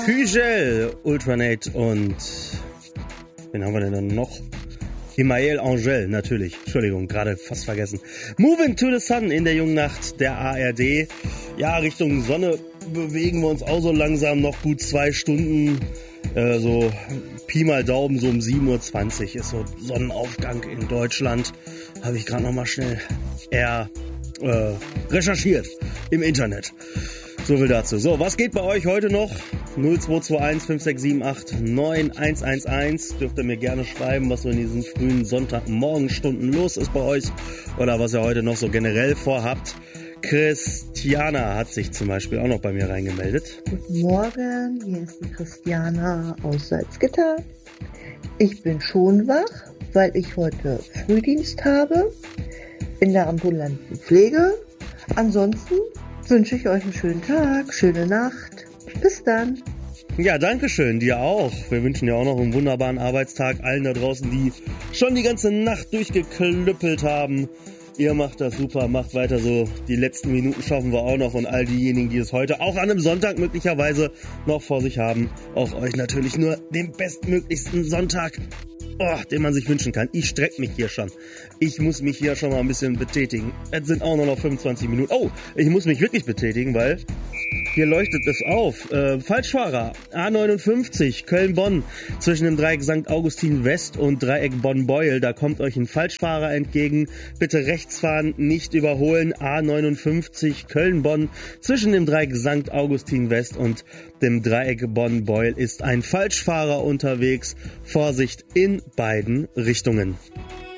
Hügel, Ultranate und wen haben wir denn dann noch? Himael Angel, natürlich. Entschuldigung, gerade fast vergessen. Moving to the Sun in der jungen Nacht der ARD. Ja, Richtung Sonne bewegen wir uns auch so langsam, noch gut 2 Stunden. So Pi mal Daumen, so um 7:20 Uhr ist so Sonnenaufgang in Deutschland. Habe ich gerade nochmal schnell recherchiert im Internet. So viel dazu. So, was geht bei euch heute noch? 0221 5678 9111. Dürft ihr mir gerne schreiben, was so in diesen frühen Sonntagmorgenstunden los ist bei euch oder was ihr heute noch so generell vorhabt. Christiana hat sich zum Beispiel auch noch bei mir reingemeldet. Guten Morgen, hier ist die Christiana aus Salzgitter. Ich bin schon wach, weil ich heute Frühdienst habe in der ambulanten Pflege. Ansonsten wünsche ich euch einen schönen Tag, schöne Nacht. Bis dann. Ja, danke schön, dir auch. Wir wünschen dir auch noch einen wunderbaren Arbeitstag. Allen da draußen, die schon die ganze Nacht durchgeklüppelt haben. Ihr macht das super, macht weiter so. Die letzten Minuten schaffen wir auch noch. Und all diejenigen, die es heute auch an einem Sonntag möglicherweise noch vor sich haben, auch euch natürlich nur den bestmöglichsten Sonntag, den man sich wünschen kann. Ich strecke mich hier schon. Ich muss mich hier schon mal ein bisschen betätigen. Es sind auch nur noch 25 Minuten. Oh, ich muss mich wirklich betätigen, weil hier leuchtet es auf. Falschfahrer, A59, Köln-Bonn, zwischen dem Dreieck St. Augustin West und Dreieck Bonn-Beuel. Da kommt euch ein Falschfahrer entgegen. Bitte rechts fahren, nicht überholen. A59, Köln-Bonn, zwischen dem Dreieck St. Augustin West und dem Dreieck Bonn-Beuel ist ein Falschfahrer unterwegs. Vorsicht in beiden Richtungen.